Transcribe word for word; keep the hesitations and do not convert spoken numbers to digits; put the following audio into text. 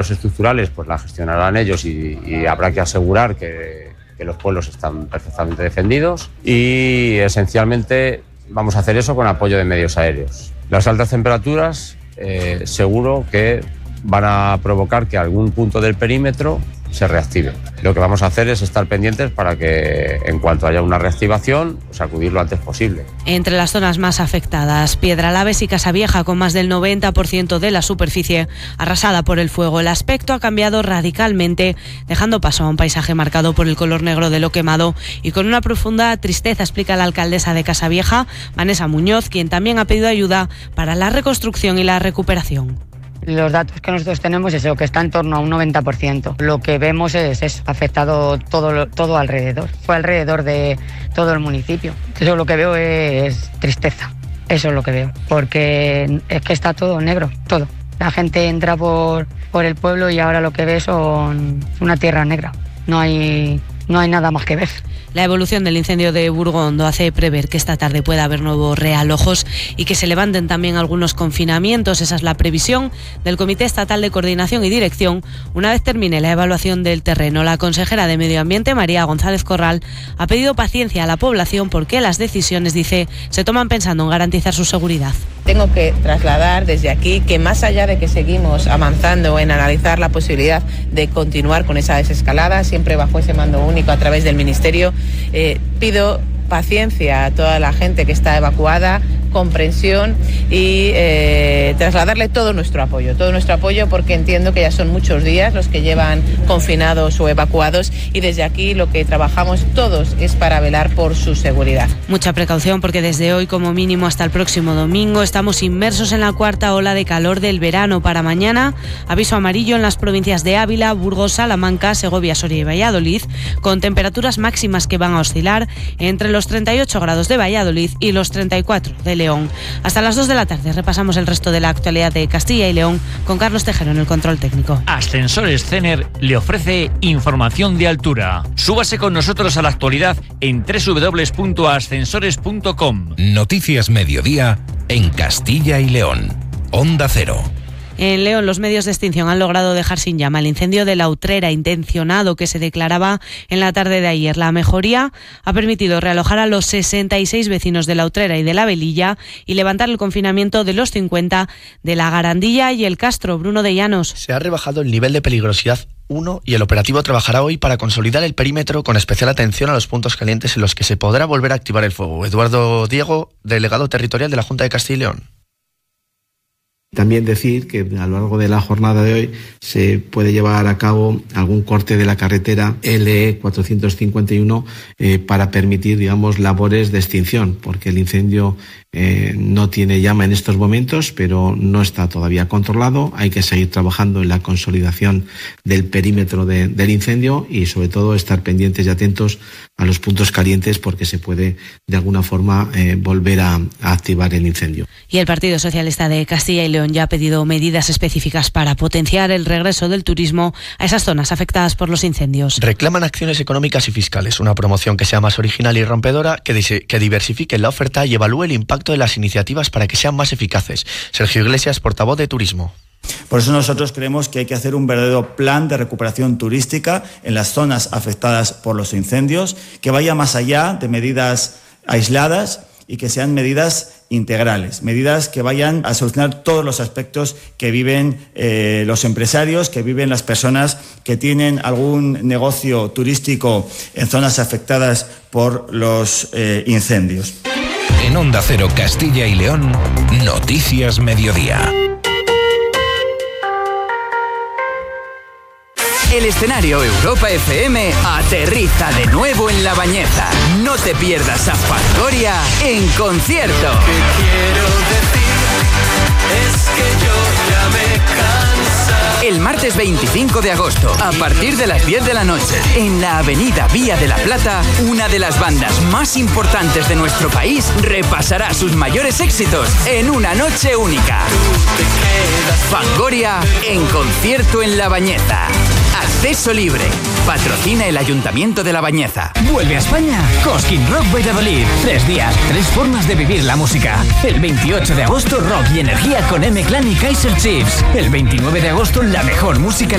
obras estructurales pues las gestionarán ellos y, y habrá que asegurar que, que los pueblos están perfectamente defendidos y esencialmente vamos a hacer eso con apoyo de medios aéreos. Las altas temperaturas eh, seguro que van a provocar que algún punto del perímetro se reactive. Lo que vamos a hacer es estar pendientes para que en cuanto haya una reactivación, pues acudir lo antes posible. Entre las zonas más afectadas, Piedralaves y Casavieja, con más del noventa por ciento de la superficie arrasada por el fuego. El aspecto ha cambiado radicalmente, dejando paso a un paisaje marcado por el color negro de lo quemado y con una profunda tristeza, explica la alcaldesa de Casavieja, Vanessa Muñoz, quien también ha pedido ayuda para la reconstrucción y la recuperación. Los datos que nosotros tenemos es lo que está en torno a un noventa por ciento. Lo que vemos es, es afectado todo, todo alrededor. Fue alrededor de todo el municipio. Eso lo que veo es tristeza. Eso es lo que veo. Porque es que está todo negro, todo. La gente entra por, por el pueblo y ahora lo que ve son una tierra negra. No hay, no hay nada más que ver. La evolución del incendio de Burgondo hace prever que esta tarde pueda haber nuevos realojos y que se levanten también algunos confinamientos. Esa es la previsión del Comité Estatal de Coordinación y Dirección una vez termine la evaluación del terreno. La consejera de Medio Ambiente, María González Corral, ha pedido paciencia a la población porque las decisiones, dice, se toman pensando en garantizar su seguridad. Tengo que trasladar desde aquí que más allá de que seguimos avanzando en analizar la posibilidad de continuar con esa desescalada, siempre bajo ese mando único a través del Ministerio, eh, pido paciencia a toda la gente que está evacuada, comprensión y eh, trasladarle todo nuestro apoyo, todo nuestro apoyo porque entiendo que ya son muchos días los que llevan confinados o evacuados y desde aquí lo que trabajamos todos es para velar por su seguridad. Mucha precaución porque desde hoy como mínimo hasta el próximo domingo estamos inmersos en la cuarta ola de calor del verano. Para mañana, aviso amarillo en las provincias de Ávila, Burgos, Salamanca, Segovia, Soria y Valladolid, con temperaturas máximas que van a oscilar entre los treinta y ocho grados de Valladolid y los treinta y cuatro de León. Hasta las dos de la tarde repasamos el resto de la actualidad de Castilla y León con Carlos Tejero en el control técnico. Ascensores Cener le ofrece información de altura. Súbase con nosotros a la actualidad en doble u doble u doble u punto ascensores punto com. Noticias Mediodía en Castilla y León. Onda Cero. En León, los medios de extinción han logrado dejar sin llama el incendio de la Utrera intencionado que se declaraba en la tarde de ayer. La mejoría ha permitido realojar a los sesenta y seis vecinos de la Utrera y de la Velilla y levantar el confinamiento de los cincuenta de la Garandilla y el Castro. Bruno de Llanos. Se ha rebajado el nivel de peligrosidad uno y el operativo trabajará hoy para consolidar el perímetro con especial atención a los puntos calientes en los que se podrá volver a activar el fuego. Eduardo Diego, delegado territorial de la Junta de Castilla y León. También decir que a lo largo de la jornada de hoy se puede llevar a cabo algún corte de la carretera L E cuatrocientos cincuenta y uno eh, para permitir, digamos, labores de extinción, porque el incendio eh, no tiene llama en estos momentos, pero no está todavía controlado. Hay que seguir trabajando en la consolidación del perímetro de, del incendio y, sobre todo, estar pendientes y atentos a los puntos calientes porque se puede, de alguna forma, eh, volver a, a activar el incendio. Y el Partido Socialista de Castilla y León ya ha pedido medidas específicas para potenciar el regreso del turismo a esas zonas afectadas por los incendios. Reclaman acciones económicas y fiscales, una promoción que sea más original y rompedora, que, dise- que diversifique la oferta y evalúe el impacto de las iniciativas para que sean más eficaces. Sergio Iglesias, portavoz de Turismo. Por eso nosotros creemos que hay que hacer un verdadero plan de recuperación turística en las zonas afectadas por los incendios, que vaya más allá de medidas aisladas y que sean medidas integrales, medidas que vayan a solucionar todos los aspectos que viven eh, los empresarios, que viven las personas que tienen algún negocio turístico en zonas afectadas por los eh, incendios. En Onda Cero Castilla y León, Noticias Mediodía. El escenario Europa F M aterriza de nuevo en La Bañeza. No te pierdas a Fangoria en concierto. Lo que quiero decir es que yo ya me cansa. El martes veinticinco de agosto, a partir de las diez de la noche, en la avenida Vía de la Plata, una de las bandas más importantes de nuestro país repasará sus mayores éxitos en una noche única. Fangoria en concierto en La Bañeza. Acceso libre. Patrocina el Ayuntamiento de La Bañeza. Vuelve a España Cosquín Rock Valladolid. Tres días, tres formas de vivir la música. El veintiocho de agosto, rock y energía con M-Clan y Kaiser Chiefs. El veintinueve de agosto, la mejor música